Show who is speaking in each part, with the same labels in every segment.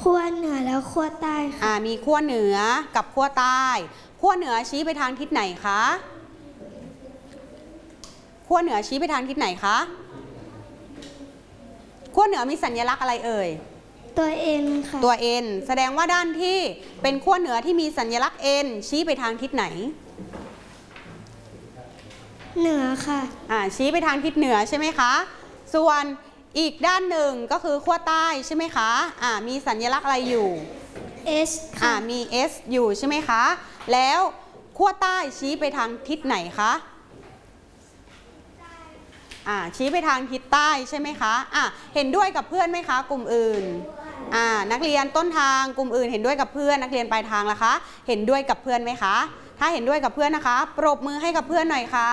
Speaker 1: ขั้วเหนือแล้วขั้วใต้ค่ะ
Speaker 2: มีขั้วเหนือกับขั้วใต้ขั้วเหนือชี้ไปทางทิศไหนคะขั้วเหนือชี้ไปทางทิศไหนคะขั้วเหนือมีสัญลักษณ์อะไรเอ่ย
Speaker 1: ตัว N ค่ะ
Speaker 2: ตัว N แสดงว่าด้านที่เป็นขั้วเหนือที่มีสัญลักษณ์ N ชี้ไปทางทิศไหน
Speaker 1: เหนือค่ะ
Speaker 2: ชี้ไปทางทิศเหนือใช่ไหมคะส่วนอีกด้านหนึ่งก็คือขั้วใต้ใช่ไหมคะมีสัญลักษณ์อะไรอยู่
Speaker 1: S ค่ะ
Speaker 2: มี S อยู่ใช่ไหมคะแล้วขั้วใต้ชี้ไปทางทิศไหนคะชี้ไปทางทิศใต้ใช่ไหมคะเห็นด้วยกับเพื่อนไหมคะกลุ่มอื่นนักเรียนต้นทางกลุ่มอื่นเห็นด้วยกับเพื่อนนักเรียนปลายทางล่ะคะเห็นด้วยกับเพื่อนไหมคะถ้าเห็นด้วยกับเพื่อนนะคะปรบมือให้กับเพื่อนหน่อยค่ะ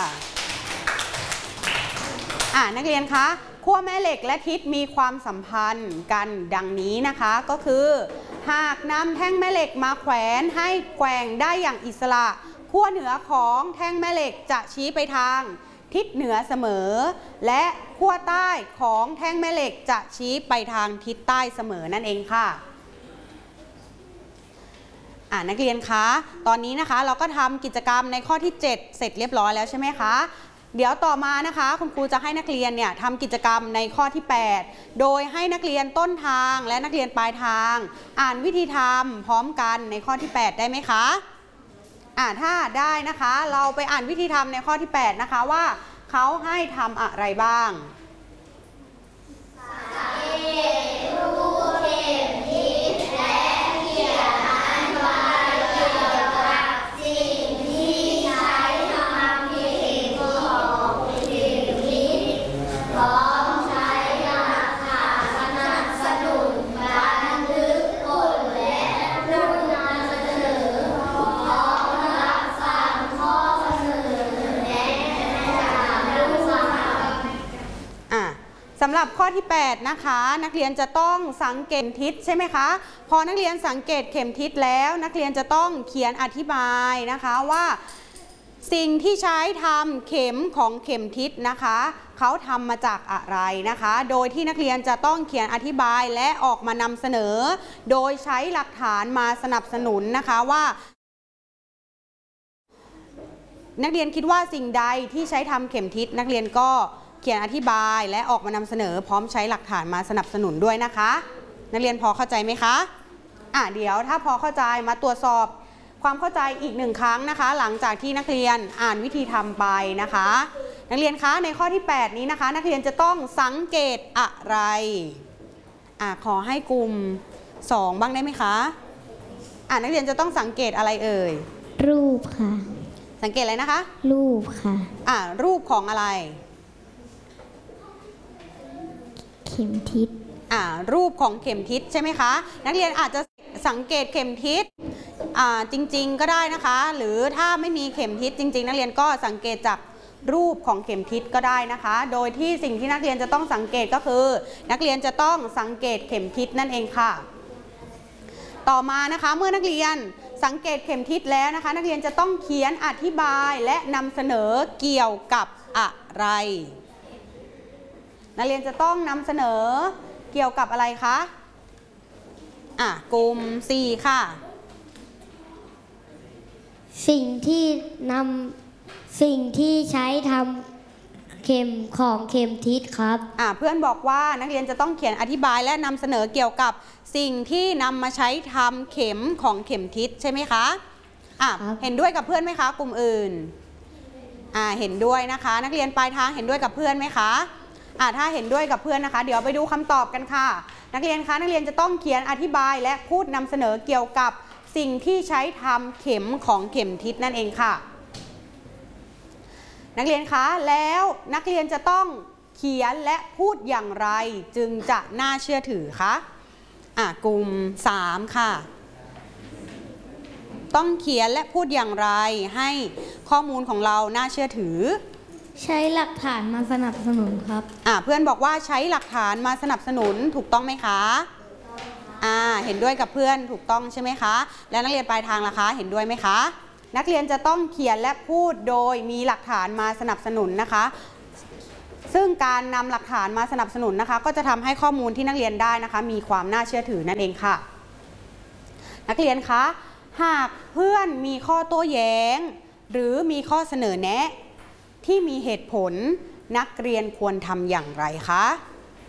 Speaker 2: นักเรียนคะขั้วแม่เหล็กและทิศมีความสัมพันธ์กันดังนี้นะคะก็คือหากนำแท่งแม่เหล็กมาแขวนให้แกว่งได้อย่างอิสระขั้วเหนือของแท่งแม่เหล็กจะชี้ไปทางทิศเหนือเสมอและขั้วใต้ของแท่งแม่เหล็กจะชี้ไปทางทิศใต้เสมอนั่นเองค่ะนักเรียนคะตอนนี้นะคะเราก็ทำกิจกรรมในข้อที่7เสร็จเรียบร้อยแล้วใช่ไหมคะเดี๋ยวต่อมานะคะคุณครูจะให้นักเรียนเนี่ยทำกิจกรรมในข้อที่8โดยให้นักเรียนต้นทางและนักเรียนปลายทางอ่านวิธีทำพร้อมกันในข้อที่8ได้ไหมคะถ้าได้นะคะเราไปอ่านวิธีทำในข้อที่8นะคะว่าเขาให้ทำอะไรบ้างสำหรับข้อที่8นะคะนักเรียนจะต้องสังเกตทิศใช่ไหมคะพอนักเรียนสังเกตเข็มทิศแล้วนักเรียนจะต้องเขียนอธิบายนะคะว่าสิ่งที่ใช้ทำเข็มของเข็มทิศนะคะเขาทำมาจากอะไรนะคะโดยที่นักเรียนจะต้องเขียนอธิบายและออกมานำเสนอโดยใช้หลักฐานมาสนับสนุนนะคะว่านักเรียนคิดว่าสิ่งใดที่ใช้ทำเข็มทิศนักเรียนก็เขียนอธิบายและออกมานำเสนอพร้อมใช้หลักฐานมาสนับสนุนด้วยนะคะนักเรียนพอเข้าใจไหมคะเดี๋ยวถ้าพอเข้าใจมาตรวจสอบความเข้าใจอีก1ครั้งนะคะหลังจากที่นักเรียนอ่านวิธีทำไปนะคะนักเรียนคะในข้อที่8นี้นะคะนักเรียนจะต้องสังเกตอะไรขอให้กลุ่ม2บ้างได้ไหมคะนักเรียนจะต้องสังเกตอะไรเอ่ย
Speaker 1: รูปค่ะ
Speaker 2: สังเกตอะไรนะคะ
Speaker 1: รูปค่ะ
Speaker 2: รูปของอะไร
Speaker 1: เข็มทิศ
Speaker 2: รูปของเข็มทิศใช่ไหมคะนักเรียนอาจจะสังเกตเข็มทิศจริงๆก็ได้นะคะหรือถ้าไม่มีเข็มทิศจริงๆนักเรียนก็สังเกตจากรูปของเข็มทิศก็ได้นะคะโดยที่สิ่งที่นักเรียนจะต้องสังเกตก็คือนักเรียนจะต้องสังเกตเข็มทิศนั่นเองค่ะต่อมานะคะเมื่อนักเรียนสังเกตเข็มทิศแล้วนะคะนักเรียนจะต้องเขียนอธิบายและนำเสนอเกี่ยวกับอะไรนักเรียนจะต้องนำเสนอเกี่ยวกับอะไรคะกลุ่ม4ค่ะ
Speaker 1: สิ่งที่ใช้ทำเข็มของเข็มทิศครับ
Speaker 2: เพื่อนบอกว่านักเรียนจะต้องเขียนอธิบายและนำเสนอเกี่ยวกับสิ่งที่นำมาใช้ทำเข็มของเข็มทิศใช่ไหมคะเห็นด้วยกับเพื่อนไหมคะกลุ่มอื่นเห็นด้วยนะคะนักเรียนปลายทางเห็นด้วยกับเพื่อนไหมคะถ้าเห็นด้วยกับเพื่อนนะคะเดี๋ยวไปดูคำตอบกันค่ะนักเรียนคะนักเรียนจะต้องเขียนอธิบายและพูดนำเสนอเกี่ยวกับสิ่งที่ใช้ทำเข็มของเข็มทิศนั่นเองค่ะนักเรียนคะแล้วนักเรียนจะต้องเขียนและพูดอย่างไรจึงจะน่าเชื่อถือคะกลุ่ม3ค่ะต้องเขียนและพูดอย่างไรให้ข้อมูลของเราน่าเชื่อถือ
Speaker 1: ใช้หลักฐานมาสนับสนุนครับ
Speaker 2: เพื่อนบอกว่าใช้หลักฐานมาสนับสนุนถูกต้องไหมคะเห็นด้วยกับเพื่อนถูกต้องใช่ไหมคะแล้วนักเรียนปลายทางล่ะคะเห็นด้วยไหมคะนักเรียนจะต้องเขียนและพูดโดยมีหลักฐานมาสนับสนุนนะคะซึ่งการนำหลักฐานมาสนับสนุนนะคะก็จะทำให้ข้อมูลที่นักเรียนได้นะคะมีความน่าเชื่อถือนั่นเองค่ะนักเรียนคะหากเพื่อนมีข้อโต้แย้งหรือมีข้อเสนอแนะที่มีเหตุผลนักเรียนควรทำอย่างไรคะ